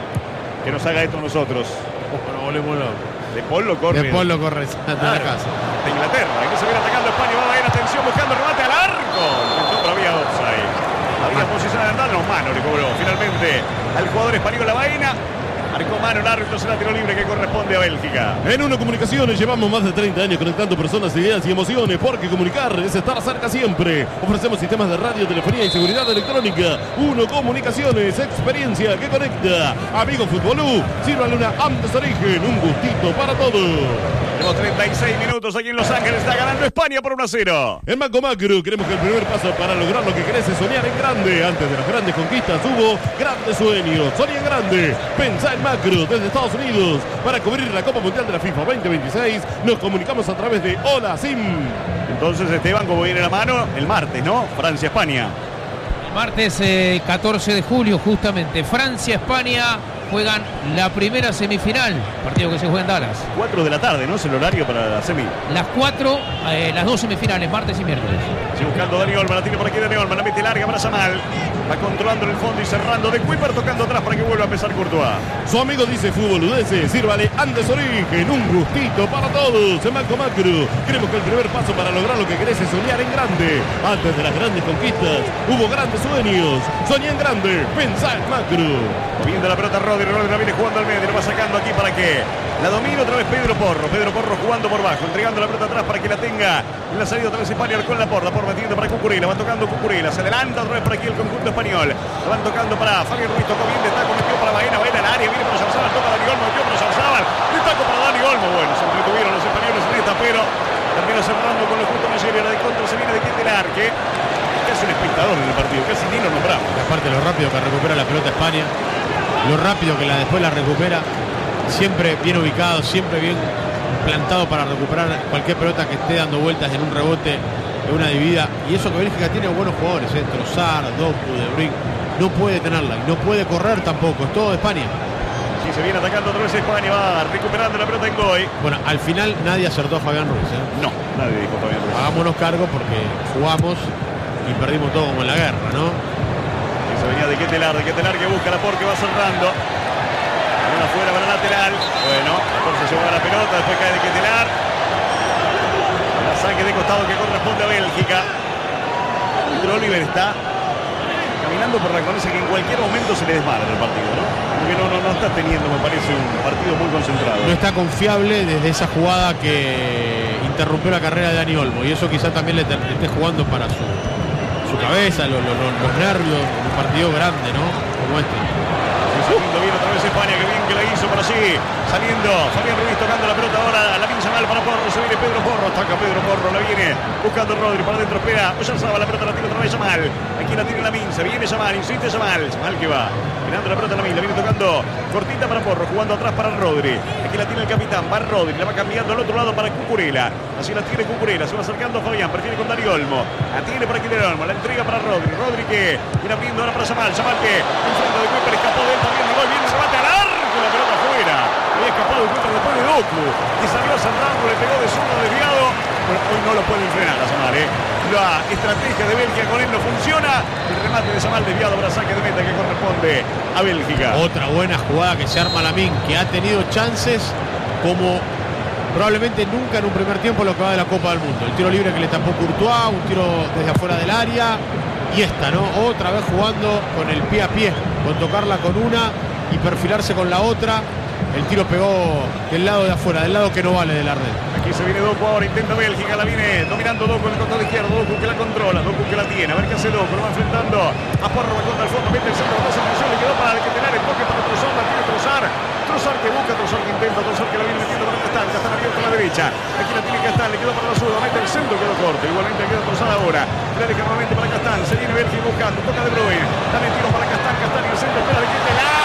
que nos haga esto a nosotros. Bueno, volvemos locos. De Paul lo corre. Después lo corre a la Claro, casa. de Inglaterra. Aquí se viene atacando España. Va a ir, atención, buscando remate al arco. Intentó, pero había offside. Había posición adelantada. No, mano le cobró. Finalmente al jugador español la vaina. Marcó mano el árbitro, será tiro libre que corresponde a Bélgica. En Uno Comunicaciones llevamos más de treinta años conectando personas, ideas y emociones, porque comunicar es estar cerca siempre. Ofrecemos sistemas de radio, telefonía y seguridad electrónica. Uno Comunicaciones, experiencia que conecta. Amigo Futbolú, sírvale una Andes Origen, un gustito para todos. Tenemos treinta y seis minutos aquí en Los Ángeles. Está ganando España por uno a cero. En Banco Macro queremos que el primer paso para lograr lo que querés es soñar en grande. Antes de las grandes conquistas hubo grandes sueños. Soñá en grande. Pensá en Macro desde Estados Unidos. Para cubrir la Copa Mundial de la FIFA veinte veintiséis nos comunicamos a través de Hola Sim. Entonces, Esteban, como viene la mano, el martes, ¿no? Francia-España. Martes eh, catorce de julio, justamente. Francia-España juegan la primera semifinal. Partido que se juega en Dallas. cuatro de la tarde, ¿no? Es el horario para la semi. Las cuatro, eh, las dos semifinales, martes y miércoles. Sigue buscando Dani Olmo, la tiene por aquí Dani Olmo, la mete larga para Samal. Va controlando en el fondo y cerrando de Kuiper, tocando atrás para que vuelva a empezar Courtois. Su amigo dice Fútbol Udese, sírvale Andes Origen, un gustito para todos. En Banco Macro creemos que el primer paso para lograr lo que querés es soñar en grande. Antes de las grandes conquistas hubo grandes sueños. Soñá en grande, pensá en Macro. Moviendo la pelota Rodri, Rodri la viene jugando al medio, lo va sacando aquí para que la domine otra vez Pedro Porro. Pedro Porro jugando por bajo, entregando la pelota atrás para que la tenga en la salida otra vez España con la porta, por metiendo para Cucurella, va tocando Cucurella, se adelanta otra vez por aquí el conjunto español. Lo van tocando para Fabián Ruiz, tocó bien de taco, metió para Baena, Baena al área, viene para Sarzábal, toca Dani Olmo, metió para Sarzábal, de taco para Dani Olmo. Bueno, se entretuvieron los españoles en esta, pero termina cerrando con lo justo Nigeria, la de contra se viene de Quintelar, que es un espectador en el partido, casi ni lo nombramos. Y aparte lo rápido que recupera la pelota España, lo rápido que la después la recupera, siempre bien ubicado, siempre bien plantado para recuperar cualquier pelota que esté dando vueltas en un rebote, en una dividida. Y eso que Bélgica tiene buenos jugadores, ¿eh? Trossard, Doku, De Bruyne, no puede tenerla y no puede correr tampoco, es todo de España. Sí, se viene atacando otra vez España, va recuperando la pelota en Goy. Bueno, al final nadie acertó a Fabián Ruiz, ¿eh? No, nadie dijo Fabián Ruiz. Hagámonos cargo porque jugamos y perdimos todo como en la guerra, ¿no? Y se venía de Quetelar, de Quetelar que busca la por que va cerrando. Una afuera para lateral. Bueno, por se llevaba la pelota, después cae de Quetelar. La saque de costado que corresponde a Bélgica. Pero Oliver está caminando por la cabeza que en cualquier momento se le desmadra el partido, ¿no? Porque no, no, no está teniendo, me parece, un partido muy concentrado. No está confiable desde esa jugada que interrumpió la carrera de Dani Olmo y eso quizá también le, te- le esté jugando para su, su cabeza, lo- lo- lo- los nervios, un partido grande, ¿no? Como este. Saliendo bien otra vez España, que bien que la hizo por allí. Saliendo Fabián Ruiz tocando la pelota ahora. La pincha mal para Porro. Se viene Pedro Porro. Ataca Pedro Porro. La viene buscando Rodri para adentro. Espera. Oyarzaba la pelota. La tiene otra vez Yamal. Aquí la tiene la Minza. Viene Yamal. Insiste Yamal. Yamal que va. Mirando la pelota a la Minza. La viene tocando cortita para Porro. Jugando atrás para Rodri. Aquí la tiene el capitán. Va Rodri. La va cambiando al otro lado para Cucurella. Así la tiene Cucurella. Se va acercando a Fabián. Prefiere con Dani Olmo. La tiene para Quintero Olmo. La entrega para Rodri. Rodri que viene abriendo ahora para Yamal. Yamal que en frente de Kuiper escapó de él también. Gol, viene el remate al arco. La pelota afuera. Había escapado de Kuiper después de Doku, que salió cerrando, le pegó de zurdo desviado. Bueno, hoy no lo pueden frenar a Yamal, ¿eh? La estrategia de Bélgica con él no funciona. El remate de Yamal desviado para saque de meta que corresponde a Bélgica. Otra buena jugada que se arma Lamine, que ha tenido chances como probablemente nunca en un primer tiempo lo que va de la Copa del Mundo. El tiro libre que le tapó Courtois, un tiro desde afuera del área, y esta, ¿no? Otra vez jugando con el pie a pie, con tocarla con una y perfilarse con la otra. El tiro pegó del lado de afuera, del lado que no vale del Arden. Aquí se viene Doku ahora, intenta Bélgica, la viene dominando Doku en el costado izquierdo, Doku que la controla, Doku que la tiene, a ver qué hace Doku, lo va enfrentando a Porro, va contra el fondo, mete el centro, dos en le quedó para el que tener el toque para Trossard, la tiene Trossard, Trossard que busca, Trossard que intenta, Trossard que la viene metiendo para Castán, Castán abierto a la derecha, aquí la tiene Castán, le quedó para la zurda, mete el centro, quedó corto, igualmente queda Trossard ahora, la deja nuevamente para Castán, se viene Bélgica buscando, toca De Bruyne, también tiro para Castán, Castán y el centro, espera de quien larga.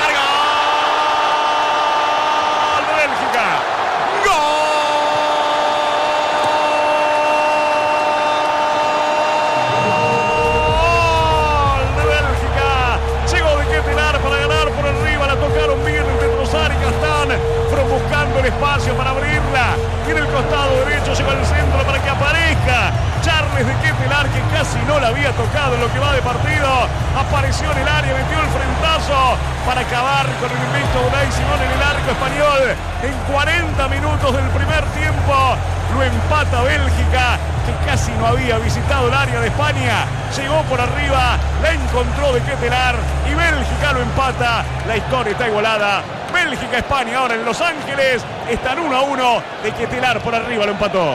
Espacio para abrirla, tiene el costado derecho, lleva el centro para que aparezca Charles de Ketelaere, que casi no la había tocado en lo que va de partido, apareció en el área, metió el frentazo para acabar con el invicto Unai Simón en el arco español. En cuarenta minutos del primer tiempo lo empata Bélgica, que casi no había visitado el área de España, llegó por arriba, la encontró de Ketelaere y Bélgica lo empata. La historia está igualada. Bélgica-España ahora en Los Ángeles, están uno a uno, de Ketelaere por arriba lo empató.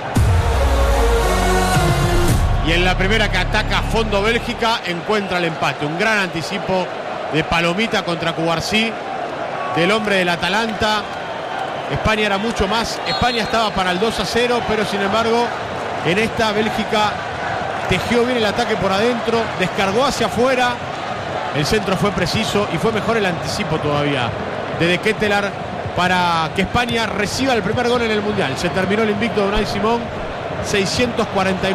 Y en la primera que ataca a fondo Bélgica encuentra el empate, un gran anticipo de Palomita contra Cubarsí, del hombre del Atalanta. España era mucho más, España estaba para el dos a cero, pero sin embargo en esta Bélgica tejió bien el ataque por adentro, descargó hacia afuera, el centro fue preciso y fue mejor el anticipo todavía de De Ketelaere para que España reciba el primer gol en el Mundial. Se terminó el invicto de Unai Simón, seiscientos cuarenta y